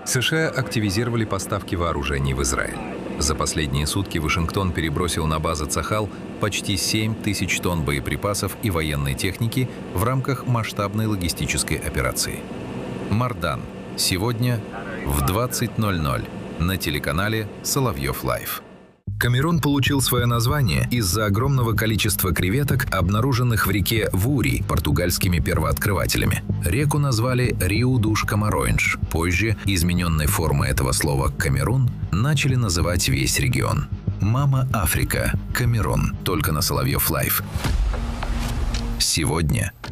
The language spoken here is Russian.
США активизировали поставки вооружений в Израиль. За последние сутки Вашингтон перебросил на базы Цахал почти 7 тысяч тонн боеприпасов и военной техники в рамках масштабной логистической операции. Мардан. Сегодня в 20:00 на телеканале Соловьев Лайв. Камерун получил свое название из-за огромного количества креветок, обнаруженных в реке Вури португальскими первооткрывателями. Реку назвали Риу-душ-Камароинш. Позже измененной формы этого слова «Камерун» начали называть весь регион. «Мама Африка. Камерун». Только на Соловьев Лайв. Сегодня